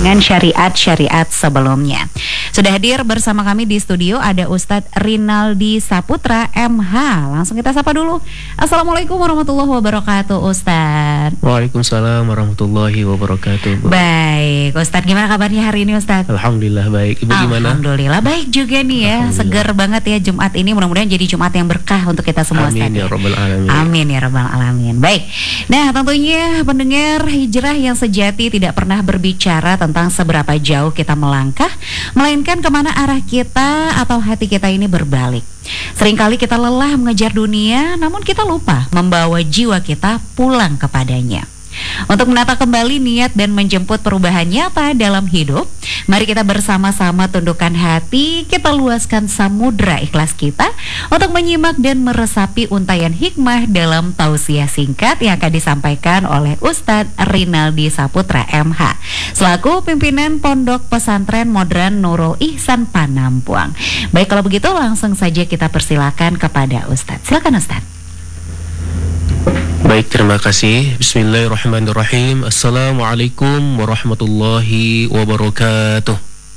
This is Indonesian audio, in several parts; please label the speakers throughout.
Speaker 1: dengan syariat-syariat sebelumnya. Sudah hadir bersama kami di studio ada Ustadz Rinaldi Saputra MH. Langsung kita sapa dulu. Assalamualaikum warahmatullahi wabarakatuh, Ustadz.
Speaker 2: Waalaikumsalam warahmatullahi wabarakatuh.
Speaker 1: Baik, Ustadz, gimana kabarnya hari ini, Ustadz?
Speaker 2: Alhamdulillah baik. Ibu gimana?
Speaker 1: Alhamdulillah baik juga nih ya. Seger banget ya Jumat ini. Mudah-mudahan jadi Jumat yang berkah untuk kita semua, Ustadz.
Speaker 2: Amin ya rabbal alamin.
Speaker 1: Amin ya rabbal alamin. Baik. Nah, tentunya pendengar hijrah yang sejati tidak pernah berbicara tentang seberapa jauh kita melangkah, melainkan kemana arah kita atau hati kita ini berbalik. Seringkali kita lelah mengejar dunia, namun kita lupa membawa jiwa kita pulang kepadanya. Untuk menata kembali niat dan menjemput perubahan nyata dalam hidup, mari kita bersama-sama tundukkan hati, kita luaskan samudra ikhlas kita untuk menyimak dan meresapi untayan hikmah dalam tausiah singkat yang akan disampaikan oleh Ustadz Rinaldi Saputra MH selaku pimpinan Pondok Pesantren Modern Nurul Ihsan Panampuang. Baik, kalau begitu langsung saja kita persilakan kepada Ustadz. Silakan, Ustadz.
Speaker 2: Baik, terima kasih. Bismillahirrahmanirrahim. Assalamualaikum warahmatullahi wabarakatuh.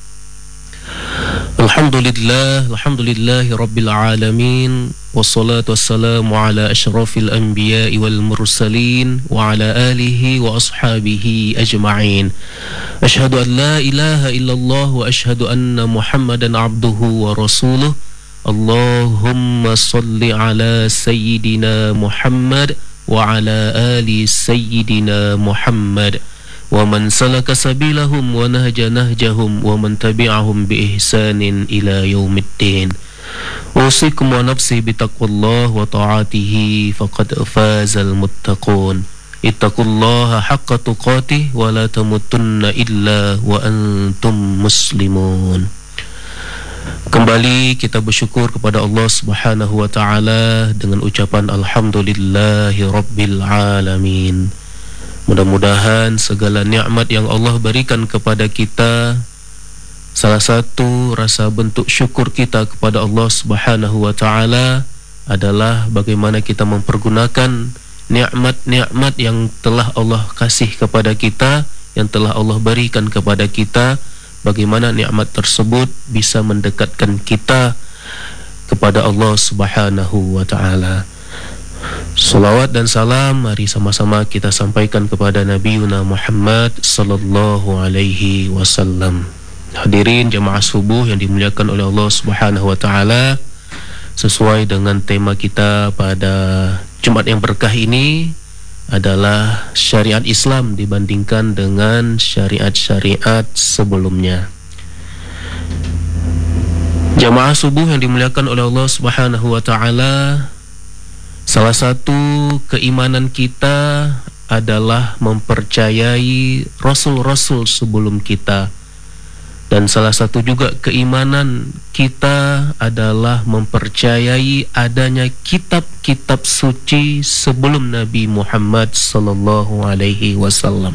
Speaker 2: Alhamdulillahi rabbil alamin. Wassalatu wassalamu ala ashrafil anbiya'i wal mursalin wa ala alihi wa ashabihi ajma'in. Ashhadu an la ilaha illallah wa ashhadu anna Muhammadan abduhu wa rasuluh. Allahumma salli ala sayyidina Muhammad wa ala ali sayyidina Muhammad wa man salaka sabilahum wa nahja nahjahum wa man tabi'ahum bi ihsanin ila yaumiddin. Usikum wa nafsi bitaqwallah wa ta'atihi faqad fazal muttaqun. Ittaqullaha haqqa tuqatih wa la tamutunna illa wa antum muslimun. Kembali kita bersyukur kepada Allah Subhanahu wa taala dengan ucapan alhamdulillahi rabbil alamin. Mudah-mudahan segala nikmat yang Allah berikan kepada kita, salah satu rasa bentuk syukur kita kepada Allah Subhanahu wa taala adalah bagaimana kita mempergunakan nikmat-nikmat yang telah Allah kasih kepada kita, yang telah Allah berikan kepada kita. Bagaimana nikmat tersebut bisa mendekatkan kita kepada Allah Subhanahu wa taala. Salawat dan salam mari sama-sama kita sampaikan kepada Nabiuna Muhammad sallallahu alaihi wasallam. Hadirin jamaah subuh yang dimuliakan oleh Allah Subhanahu wa taala, sesuai dengan tema kita pada Jumat yang berkah ini adalah syariat Islam dibandingkan dengan syariat-syariat sebelumnya. Jamaah subuh yang dimuliakan oleh Allah Subhanahu wa taala, salah satu keimanan kita adalah mempercayai rasul-rasul sebelum kita. Dan salah satu juga keimanan kita adalah mempercayai adanya kitab-kitab suci sebelum Nabi Muhammad sallallahu alaihi wasallam.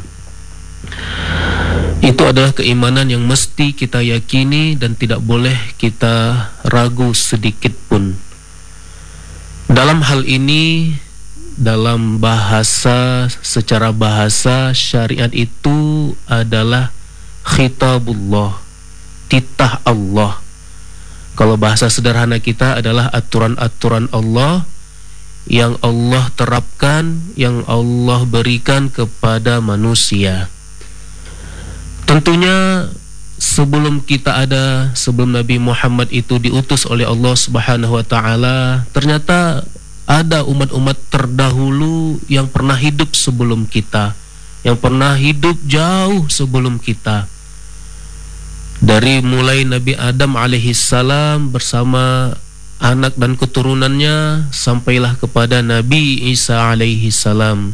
Speaker 2: Itu adalah keimanan yang mesti kita yakini dan tidak boleh kita ragu sedikit pun. Dalam hal ini, dalam bahasa, secara bahasa, syariat itu adalah khitabullah, titah Allah. Kalau bahasa sederhana kita adalah aturan-aturan Allah yang Allah terapkan, yang Allah berikan kepada manusia. Tentunya sebelum kita ada, sebelum Nabi Muhammad itu diutus oleh Allah Subhanahu wa taala, ternyata ada umat-umat terdahulu yang pernah hidup sebelum kita, yang pernah hidup jauh sebelum kita. Dari mulai Nabi Adam alaihissalam bersama anak dan keturunannya sampailah kepada Nabi Isa alaihissalam.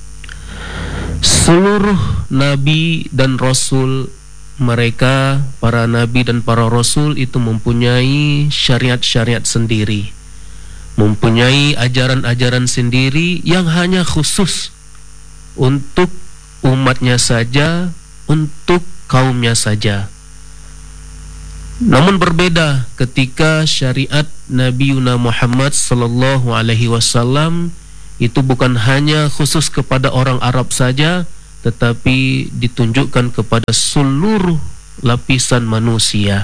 Speaker 2: Seluruh nabi dan rasul mereka, para nabi dan para rasul itu mempunyai syariat-syariat sendiri, mempunyai ajaran-ajaran sendiri yang hanya khusus untuk umatnya saja, untuk kaumnya saja. Namun berbeda ketika syariat Nabiuna Muhammad sallallahu alaihi wasallam itu bukan hanya khusus kepada orang Arab saja, tetapi ditunjukkan kepada seluruh lapisan manusia.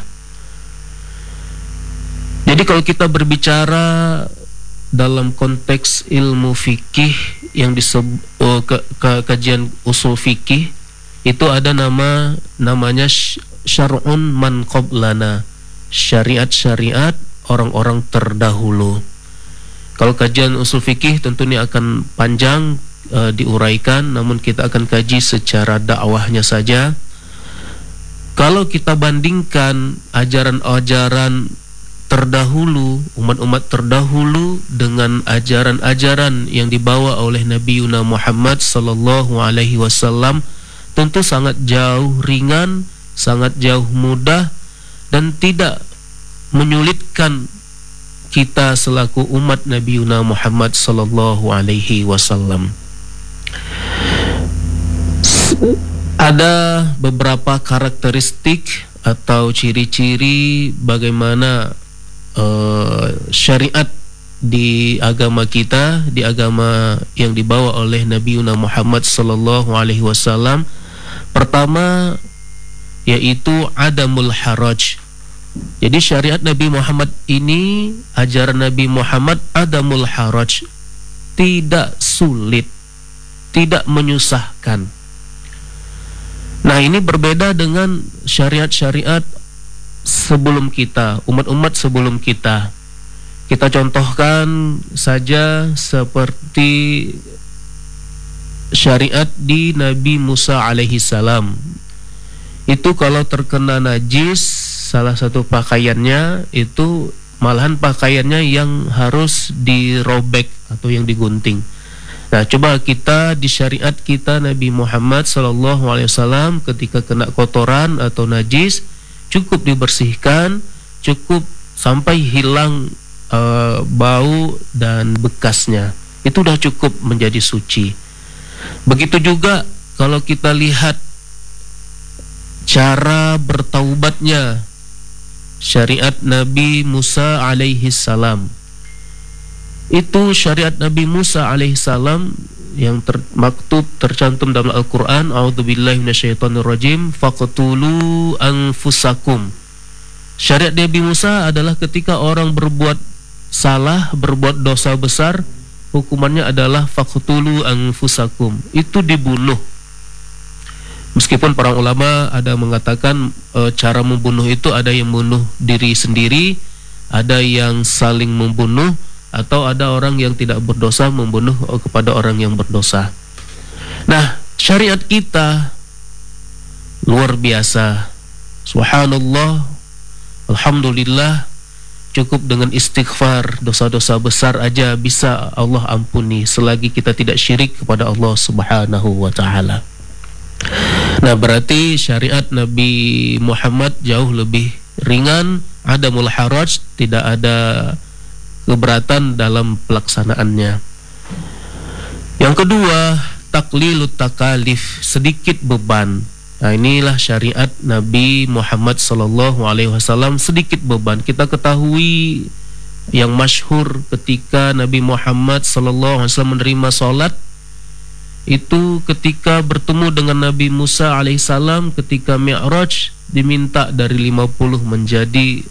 Speaker 2: Jadi kalau kita berbicara dalam konteks ilmu fikih yang disebut kajian usul fikih, itu ada namanya syar'un man qablana, syariat-syariat orang-orang terdahulu. Kalau kajian usul fikih tentu ini akan panjang diuraikan, namun kita akan kaji secara dakwahnya saja. Kalau kita bandingkan ajaran-ajaran terdahulu, umat-umat terdahulu dengan ajaran-ajaran yang dibawa oleh Nabi Muhammad sallallahu alaihi wasallam, tentu sangat jauh ringan, sangat jauh mudah, dan tidak menyulitkan kita selaku umat Nabi Muhammad sallallahu alaihi wasallam. Ada beberapa karakteristik atau ciri-ciri bagaimana syariat di agama kita, di agama yang dibawa oleh Nabi Muhammad sallallahu alaihi wasallam. Pertama yaitu adamul haraj. Jadi syariat Nabi Muhammad ini, ajaran Nabi Muhammad adamul haraj, tidak sulit, tidak menyusahkan. Nah, ini berbeda dengan syariat-syariat sebelum kita, umat-umat sebelum kita. Kita contohkan saja seperti syariat di Nabi Musa alaihi salam. Itu kalau terkena najis salah satu pakaiannya, itu malahan pakaiannya yang harus dirobek atau yang digunting. Nah, coba kita di syariat kita Nabi Muhammad SAW ketika kena kotoran atau najis, cukup dibersihkan, cukup sampai hilang bau dan bekasnya. Itu sudah cukup menjadi suci. Begitu juga kalau kita lihat cara bertaubatnya syariat Nabi Musa alaihi salam. Itu syariat Nabi Musa alaihi salam yang maktub tercantum dalam Al-Quran, a'udzubillahi minasyaitonirrajim, faqtulu anfusakum. Syariat Nabi Musa adalah ketika orang berbuat salah, berbuat dosa besar, hukumannya adalah faqtulu anfusakum, itu dibunuh. Meskipun para ulama ada mengatakan cara membunuh itu ada yang membunuh diri sendiri, ada yang saling membunuh, atau ada orang yang tidak berdosa membunuh kepada orang yang berdosa. Nah, syariat kita luar biasa. Subhanallah, alhamdulillah, cukup dengan istighfar, dosa-dosa besar aja bisa Allah ampuni selagi kita tidak syirik kepada Allah Subhanahu wa ta'ala. Nah, berarti syariat Nabi Muhammad jauh lebih ringan, adamul haraj, tidak ada keberatan dalam pelaksanaannya. Yang kedua, taklilut takalif, sedikit beban. Nah, inilah syariat Nabi Muhammad SAW, sedikit beban. Kita ketahui yang masyhur ketika Nabi Muhammad SAW menerima salat, itu ketika bertemu dengan Nabi Musa alaihissalam ketika Mi'raj, diminta dari 50 menjadi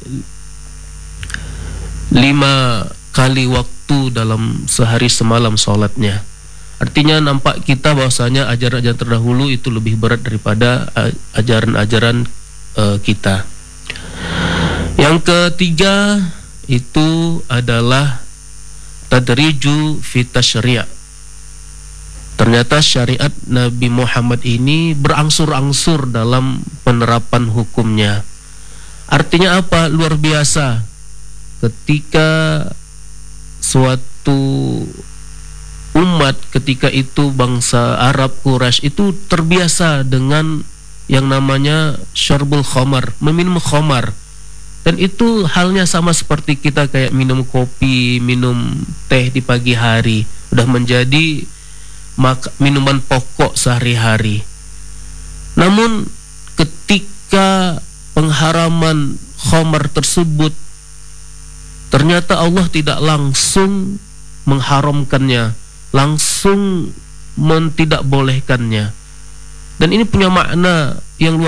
Speaker 2: 5 kali waktu dalam sehari semalam salatnya. Artinya nampak kita bahwasanya ajaran-ajaran terdahulu itu lebih berat daripada ajaran-ajaran kita. Yang ketiga itu adalah tadriju fi tasyri'. Ternyata syariat Nabi Muhammad ini berangsur-angsur dalam penerapan hukumnya. Artinya apa? Luar biasa. Ketika suatu umat, ketika itu bangsa Arab Quraisy itu terbiasa dengan yang namanya syarbul khamar, meminum khamar. Dan itu halnya sama seperti kita kayak minum kopi, minum teh di pagi hari. Udah menjadi minuman pokok sehari-hari. Namun ketika pengharaman khamar tersebut, ternyata Allah tidak langsung mengharamkannya, langsung tidak bolehkannya. Dan ini punya makna yang luar